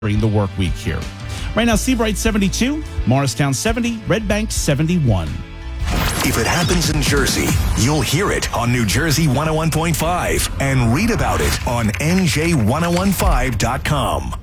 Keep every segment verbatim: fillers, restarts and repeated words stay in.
during the work week here. Right now, Seabright seventy-two, Morristown seventy, Red Bank seventy-one. If it happens in Jersey, you'll hear it on New Jersey one oh one point five and read about it on N J ten fifteen dot com.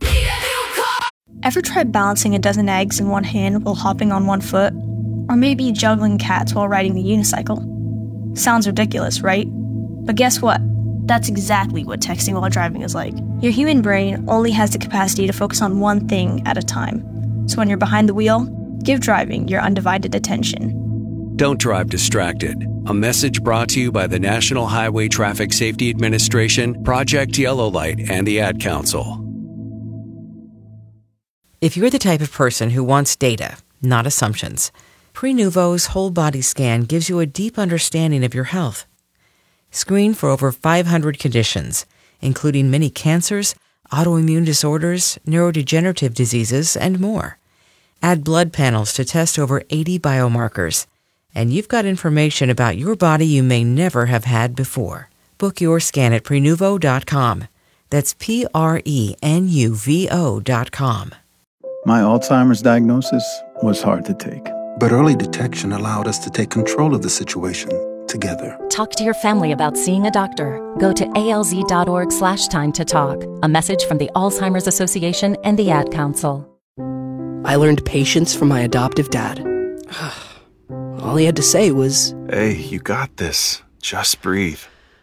Ever tried balancing a dozen eggs in one hand while hopping on one foot? Or maybe juggling cats while riding the unicycle? Sounds ridiculous, right? But guess what? That's exactly what texting while driving is like. Your human brain only has the capacity to focus on one thing at a time. So when you're behind the wheel, give driving your undivided attention. Don't drive distracted. A message brought to you by the National Highway Traffic Safety Administration, Project Yellow Light, and the Ad Council. If you're the type of person who wants data, not assumptions, Prenuvo's whole body scan gives you a deep understanding of your health. Screen for over five hundred conditions, including many cancers, autoimmune disorders, neurodegenerative diseases, and more. Add blood panels to test over eighty biomarkers, and you've got information about your body you may never have had before. Book your scan at Prenuvo dot com. That's P R E N U V O dot com. My Alzheimer's diagnosis was hard to take. But early detection allowed us to take control of the situation together. Talk to your family about seeing a doctor. Go to alz.org slash time to talk. A message from the Alzheimer's Association and the Ad Council. I learned patience from my adoptive dad. All he had to say was, "Hey, you got this. Just breathe."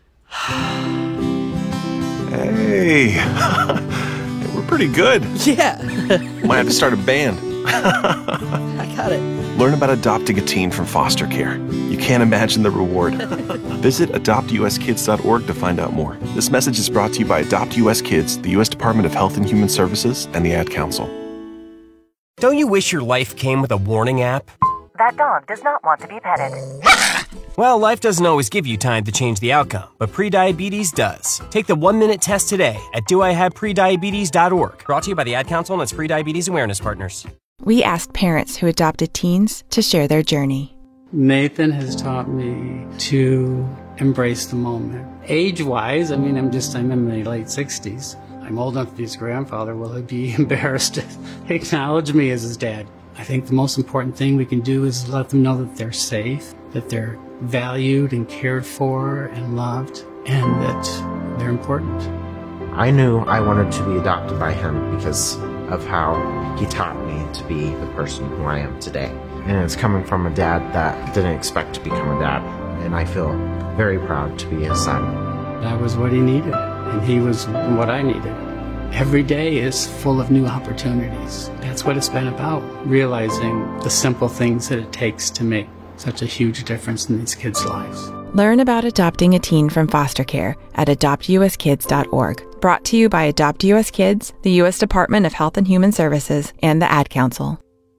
Hey, we're pretty good. Yeah. Might have to start a band. I got it. Learn about adopting a teen from foster care. You can't imagine the reward. Visit adopt u s kids dot org to find out more. This message is brought to you by Adopt U S Kids, the U S Department of Health and Human Services, and the Ad Council. Don't you wish your life came with a warning app? That dog does not want to be petted. Well, life doesn't always give you time to change the outcome, but prediabetes does. Take the one-minute test today at do I have prediabetes dot org. Brought to you by the Ad Council and its Prediabetes Awareness Partners. We asked parents who adopted teens to share their journey. Nathan has taught me to embrace the moment. Age-wise, I mean, I'm just, I'm in my late sixties. I'm old enough to be his grandfather. Will he be embarrassed to acknowledge me as his dad? I think the most important thing we can do is let them know that they're safe, that they're valued and cared for and loved, and that they're important. I knew I wanted to be adopted by him because of how he taught me to be the person who I am today. And it's coming from a dad that didn't expect to become a dad, and I feel very proud to be his son. That was what he needed, and he was what I needed. Every day is full of new opportunities. That's what it's been about, realizing the simple things that it takes to make such a huge difference in these kids' lives. Learn about adopting a teen from foster care at adopt u s kids dot org. Brought to you by Adopt U S Kids, the U S Department of Health and Human Services, and the Ad Council.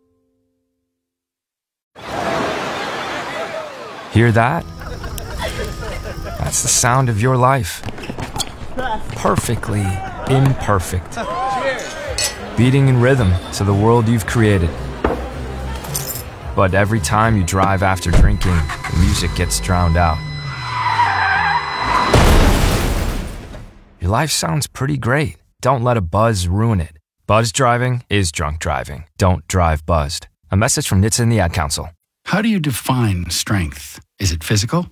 Hear that? That's the sound of your life. Perfectly imperfect. Beating in rhythm to the world you've created. But every time you drive after drinking, the music gets drowned out. Your life sounds pretty great. Don't let a buzz ruin it. Buzz driving is drunk driving. Don't drive buzzed. A message from N H T S A and the Ad Council. How do you define strength? Is it physical?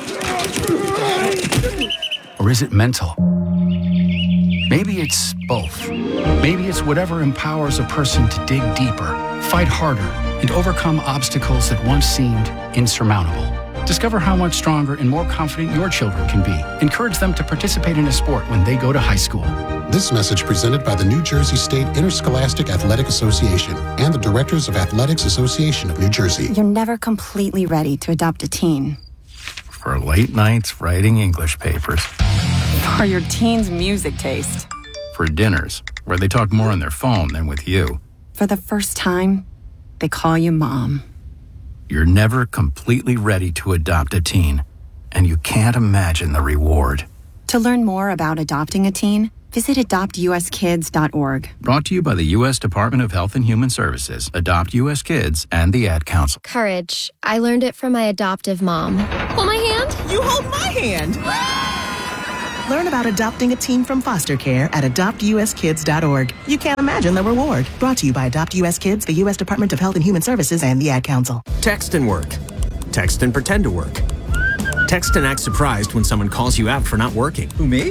Or is it mental? Maybe it's both. Maybe it's whatever empowers a person to dig deeper, fight harder, and overcome obstacles that once seemed insurmountable. Discover how much stronger and more confident your children can be. Encourage them to participate in a sport when they go to high school. This message presented by the New Jersey State Interscholastic Athletic Association and the Directors of Athletics Association of New Jersey. You're never completely ready to adopt a teen. For late nights writing English papers. For your teen's music taste. For dinners, where they talk more on their phone than with you. For the first time, they call you mom. You're never completely ready to adopt a teen, and you can't imagine the reward. To learn more about adopting a teen, visit adopt u s kids dot org. Brought to you by the U S Department of Health and Human Services, Adopt U S Kids, and the Ad Council. Courage. I learned it from my adoptive mom. Hold my hand. You hold my hand. Learn about adopting a teen from foster care at adopt u s kids dot org. You can't imagine the reward. Brought to you by Adopt U S Kids, the U S Department of Health and Human Services, and the Ad Council. Text and work. Text and pretend to work. Text and act surprised when someone calls you out for not working. Who, me?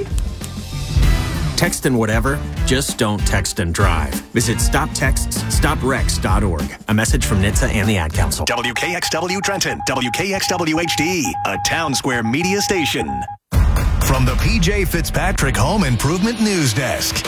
Text and whatever, just don't text and drive. Visit stop texts stop wrecks dot org. A message from N H T S A and the Ad Council. W K X W Trenton, W K X W H D, a Town Square media station. From the P J Fitzpatrick Home Improvement News Desk.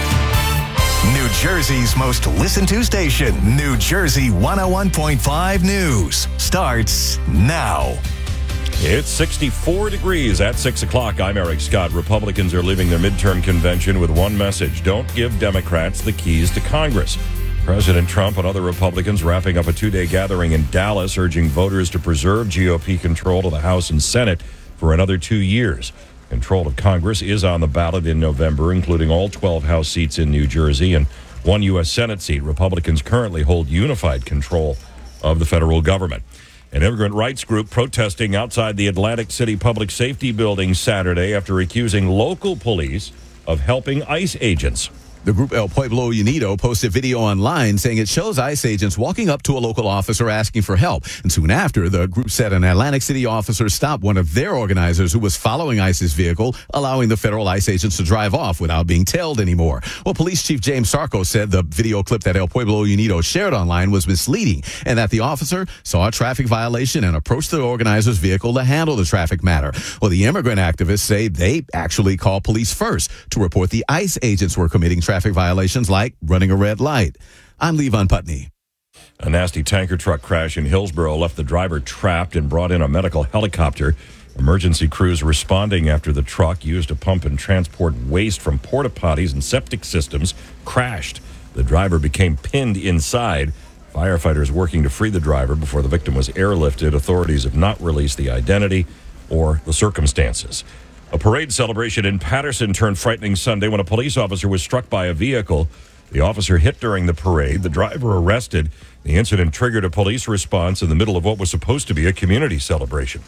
New Jersey's most listened to station, New Jersey one oh one point five News, starts now. It's sixty-four degrees at six o'clock. I'm Eric Scott. Republicans are leaving their midterm convention with one message: don't give Democrats the keys to Congress. President Trump and other Republicans wrapping up a two-day gathering in Dallas, urging voters to preserve G O P control of the House and Senate for another two years. Control of Congress is on the ballot in November, including all twelve House seats in New Jersey and one U S Senate seat. Republicans currently hold unified control of the federal government. An immigrant rights group protesting outside the Atlantic City Public Safety Building Saturday after accusing local police of helping ICE agents. The group El Pueblo Unido posted video online saying it shows ICE agents walking up to a local officer asking for help. And soon after, the group said an Atlantic City officer stopped one of their organizers who was following ICE's vehicle, allowing the federal ICE agents to drive off without being tailed anymore. Well, Police Chief James Sarko said the video clip that El Pueblo Unido shared online was misleading and that the officer saw a traffic violation and approached the organizer's vehicle to handle the traffic matter. Well, the immigrant activists say they actually called police first to report the ICE agents were committing traffic Traffic violations like running a red light. I'm Levon Putney. A nasty tanker truck crash in Hillsborough left the driver trapped and brought in a medical helicopter. Emergency crews responding after the truck, used to pump and transport waste from porta potties and septic systems, crashed. The driver became pinned inside. Firefighters working to free the driver before the victim was airlifted. Authorities have not released the identity or the circumstances. A parade celebration in Patterson turned frightening Sunday when a police officer was struck by a vehicle. The officer hit during the parade. The driver arrested. The incident triggered a police response in the middle of what was supposed to be a community celebration.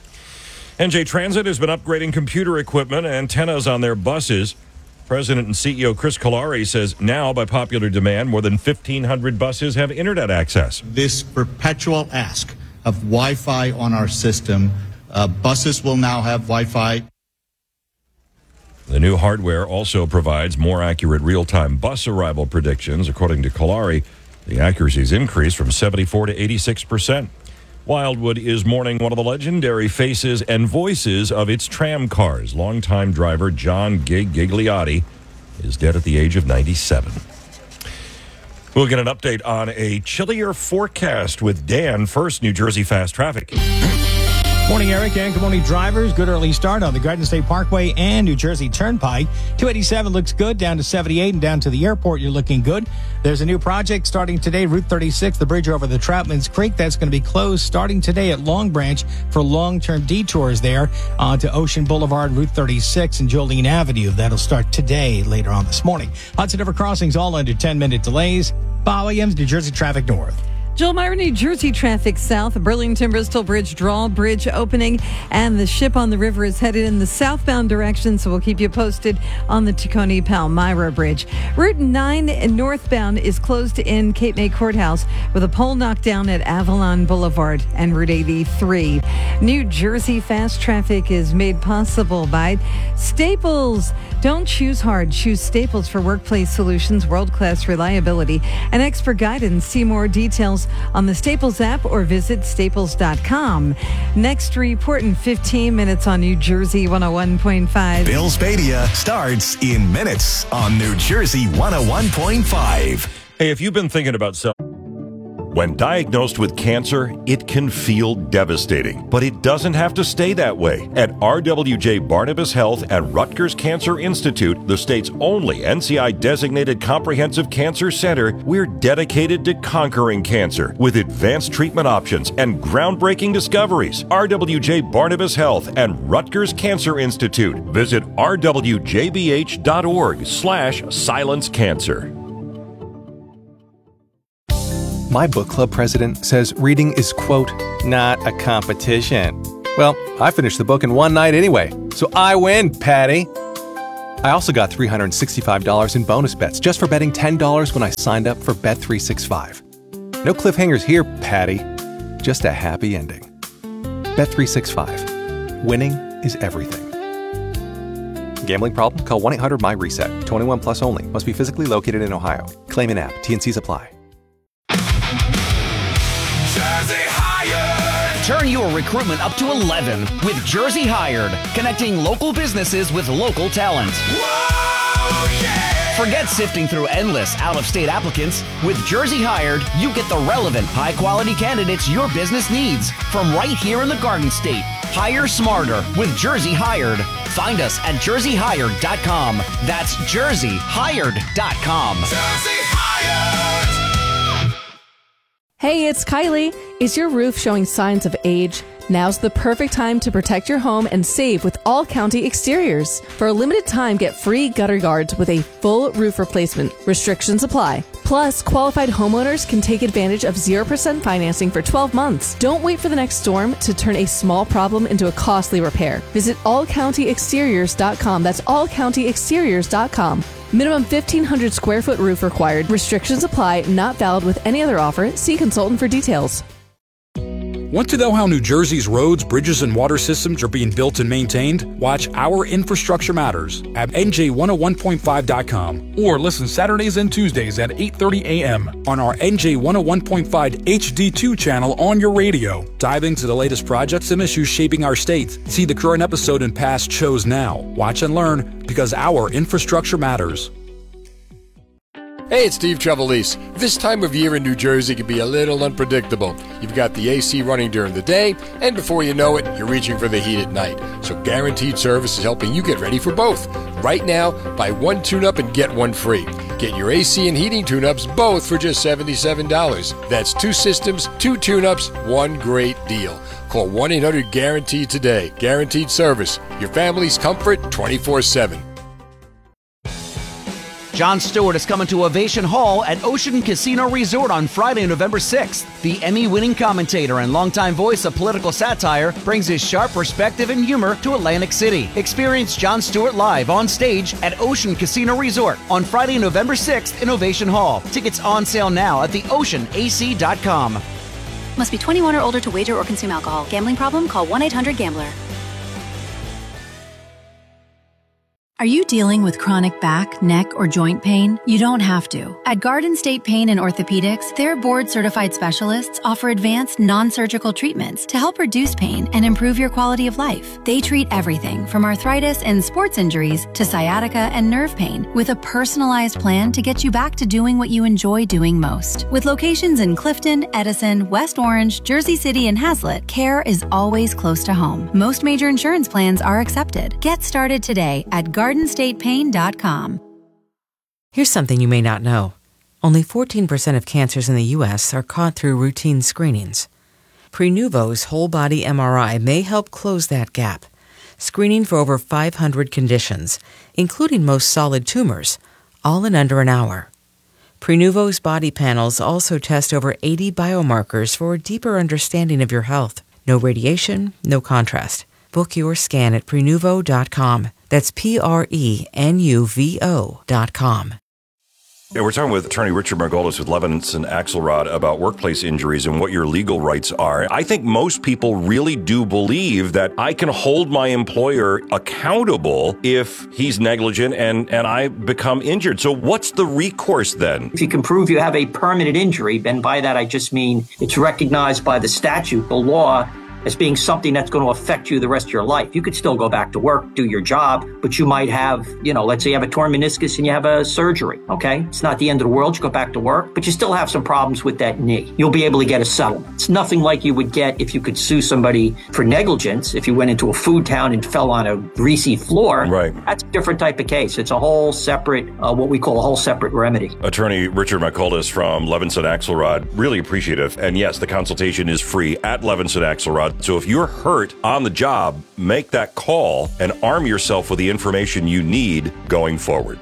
N J Transit has been upgrading computer equipment and antennas on their buses. President and C E O Chris Kolari says now, by popular demand, more than fifteen hundred buses have internet access. This perpetual ask of Wi-Fi on our system, uh, buses will now have Wi-Fi. The new hardware also provides more accurate real-time bus arrival predictions. According to Kolari, the accuracy's increased from seventy-four to eighty-six percent. Wildwood is mourning one of the legendary faces and voices of its tram cars. Longtime driver John Gig Gigliotti is dead at the age of ninety-seven. We'll get an update on a chillier forecast with Dan. First, New Jersey Fast Traffic. Morning, Eric, and good morning, drivers. Good early start on the Garden State Parkway and New Jersey Turnpike. two eighty-seven looks good, down to seventy-eight, and down to the airport, you're looking good. There's a new project starting today, Route thirty-six, the bridge over the Troutman's Creek. That's going to be closed starting today at Long Branch for long-term detours there uh, to Ocean Boulevard, Route thirty-six, and Jolene Avenue. That'll start today, later on this morning. Hudson River crossings all under ten-minute delays. Bob Williams, New Jersey Traffic North. Joel Meyer, New Jersey traffic south. Burlington-Bristol Bridge draw bridge opening, and the ship on the river is headed in the southbound direction, so we'll keep you posted on the Tacony-Palmyra Bridge. Route nine northbound is closed in Cape May Courthouse with a pole knocked down at Avalon Boulevard and Route eighty-three. New Jersey fast traffic is made possible by Staples. Don't choose hard. Choose Staples for workplace solutions, world-class reliability, and expert guidance. See more details on the Staples app or visit staples dot com. Next report in fifteen minutes on New Jersey one oh one point five. Bill Spadia starts in minutes on New Jersey one oh one point five. Hey, if you've been thinking about self... When diagnosed with cancer, it can feel devastating, but it doesn't have to stay that way. At R W J Barnabas Health at Rutgers Cancer Institute, the state's only N C I-designated comprehensive cancer center, we're dedicated to conquering cancer with advanced treatment options and groundbreaking discoveries. R W J Barnabas Health and Rutgers Cancer Institute. Visit r w j b h dot org slash silence cancer. My book club president says reading is, quote, not a competition. Well, I finished the book in one night anyway, so I win, Patty. I also got three hundred sixty-five dollars in bonus bets just for betting ten dollars when I signed up for Bet three sixty-five. No cliffhangers here, Patty. Just a happy ending. Bet three sixty-five. Winning is everything. Gambling problem? Call one eight hundred my reset. twenty-one plus only. Must be physically located in Ohio. Claim in app. T N Cs apply. Jersey Hired. Turn your recruitment up to eleven with Jersey Hired, connecting local businesses with local talent. Whoa, yeah. Forget sifting through endless out-of-state applicants. With Jersey Hired, you get the relevant, high-quality candidates your business needs from right here in the Garden State. Hire smarter with Jersey Hired. Find us at jersey hired dot com. That's jersey hired dot com. Jersey Hired. Hey, it's Kylie. Is your roof showing signs of age? Now's the perfect time to protect your home and save with All County Exteriors. For a limited time, get free gutter guards with a full roof replacement. Restrictions apply. Plus, qualified homeowners can take advantage of zero percent financing for twelve months. Don't wait for the next storm to turn a small problem into a costly repair. Visit all county exteriors dot com. That's all county exteriors dot com. Minimum fifteen hundred square foot roof required. Restrictions apply. Not valid with any other offer. See consultant for details. Want to know how New Jersey's roads, bridges, and water systems are being built and maintained? Watch Our Infrastructure Matters at N J one oh one point five dot com or listen Saturdays and Tuesdays at eight thirty a.m. on our N J one oh one point five H D two channel on your radio. Dive into the latest projects and issues shaping our state. See the current episode and past shows now. Watch and learn because Our Infrastructure Matters. Hey, it's Steve Trevelise. This time of year in New Jersey can be a little unpredictable. You've got the A C running during the day, and before you know it, you're reaching for the heat at night. So Guaranteed Service is helping you get ready for both. Right now, buy one tune-up and get one free. Get your A C and heating tune-ups both for just seventy-seven dollars. That's two systems, two tune-ups, one great deal. Call one eight hundred guaranteed today. Guaranteed Service. Your family's comfort twenty-four seven. Jon Stewart is coming to Ovation Hall at Ocean Casino Resort on Friday, November sixth. The Emmy-winning commentator and longtime voice of political satire brings his sharp perspective and humor to Atlantic City. Experience Jon Stewart live on stage at Ocean Casino Resort on Friday, November sixth in Ovation Hall. Tickets on sale now at the ocean a c dot com. Must be twenty-one or older to wager or consume alcohol. Gambling problem? Call one eight hundred gambler. Are you dealing with chronic back, neck, or joint pain? You don't have to. At Garden State Pain and Orthopedics, their board-certified specialists offer advanced non-surgical treatments to help reduce pain and improve your quality of life. They treat everything from arthritis and sports injuries to sciatica and nerve pain with a personalized plan to get you back to doing what you enjoy doing most. With locations in Clifton, Edison, West Orange, Jersey City, and Hazlet, care is always close to home. Most major insurance plans are accepted. Get started today at garden state pain dot com. Here's something you may not know. Only fourteen percent of cancers in the U S are caught through routine screenings. Prenuvo's whole-body M R I may help close that gap, screening for over five hundred conditions, including most solid tumors, all in under an hour. Prenuvo's body panels also test over eighty biomarkers for a deeper understanding of your health. No radiation, no contrast. Book your scan at prenuvo dot com. That's P R E N U V O dot com. Yeah, we're talking with attorney Richard Margolis with Levinson Axelrod about workplace injuries and what your legal rights are. I think most people really do believe that I can hold my employer accountable if he's negligent and, and I become injured. So what's the recourse then? If you can prove you have a permanent injury, and by that I just mean it's recognized by the statute, the law, as being something that's going to affect you the rest of your life. You could still go back to work, do your job, but you might have, you know, let's say you have a torn meniscus and you have a surgery, okay? It's not the end of the world. You go back to work, but you still have some problems with that knee. You'll be able to get a settlement. It's nothing like you would get if you could sue somebody for negligence. If you went into a food town and fell on a greasy floor, right? That's a different type of case. It's a whole separate, uh, what we call a whole separate remedy. Attorney Richard Margolis from Levinson Axelrod, really appreciative. And yes, the consultation is free at Levinson Axelrod. So if you're hurt on the job, make that call and arm yourself with the information you need going forward.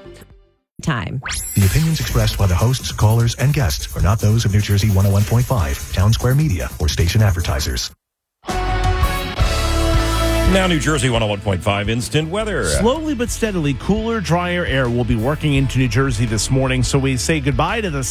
Time. The opinions expressed by the hosts, callers, and guests are not those of New Jersey one oh one point five, Town Square Media, or station advertisers. Now, New Jersey one oh one point five instant weather. Slowly but steadily, cooler, drier air will be working into New Jersey this morning, so we say goodbye to the